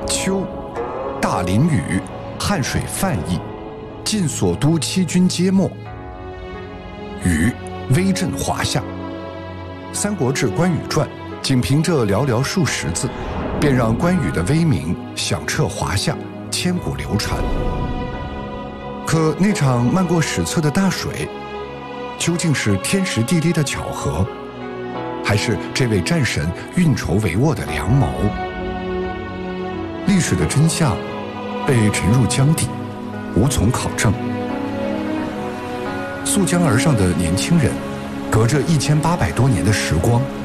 秋，大淋雨，汉水泛溢，晋所都七军皆没。禹，威震华夏。《三国志·关羽传》仅凭这寥寥数十字，便让关羽的威名响彻华夏，千古流传。可那场漫过史册的大水，究竟是天时地利的巧合，还是这位战神运筹帷幄的良谋？历史的真相被沉入江底，无从考证。溯江而上的年轻人，隔着1800多年的时光，